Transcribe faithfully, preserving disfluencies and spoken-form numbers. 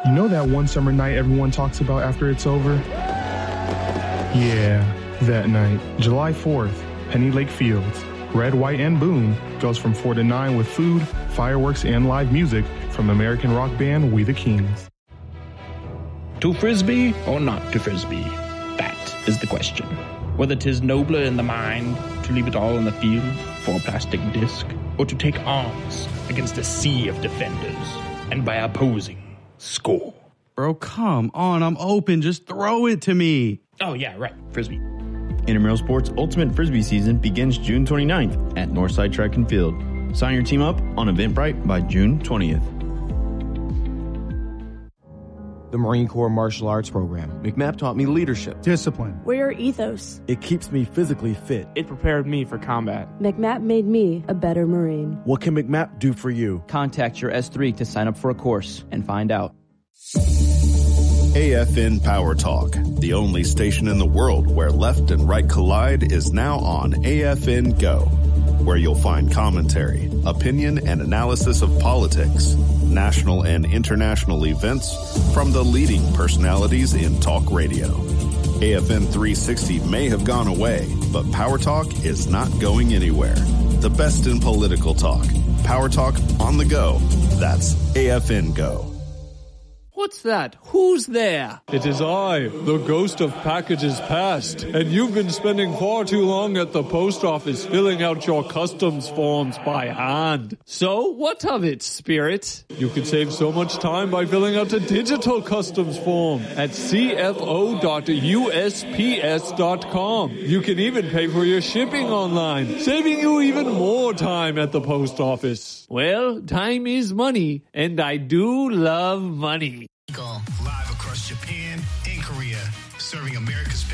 You know that one summer night everyone talks about after it's over? Yeah, that night, July fourth, Penny Lake Fields. Red, White, and Boom goes from four to nine with food, fireworks, and live music from American rock band We the Kings. To Frisbee or not to Frisbee? That is the question. Whether 'tis nobler in the mind to leave it all on the field for a plastic disc, or to take arms against a sea of defenders, and by opposing, score. Bro, come on, I'm open. Just throw it to me. Oh, yeah, right, Frisbee. Intramural Sports Ultimate Frisbee season begins June twenty-ninth at Northside Track and Field. Sign your team up on Eventbrite by June twentieth. The Marine Corps Martial Arts Program. McMap taught me leadership, discipline, warrior ethos. It keeps me physically fit. It prepared me for combat. McMap made me a better Marine. What can McMap do for you? Contact your S three to sign up for a course and find out. A F N Power Talk, the only station in the world where left and right collide, is now on A F N Go, where you'll find commentary, opinion, and analysis of politics, national and international events from the leading personalities in talk radio. A F N three sixty may have gone away, but Power Talk is not going anywhere. The best in political talk. Power Talk on the go. That's A F N Go. What's that? Who's there? It is I, the ghost of packages past, and you've been spending far too long at the post office filling out your customs forms by hand. So, what of it, spirit? You could save so much time by filling out a digital customs form at c f o dot u s p s dot com. You can even pay for your shipping online, saving you even more time at the post office. Well, time is money, and I do love money. Live across Japan and Korea, serving America's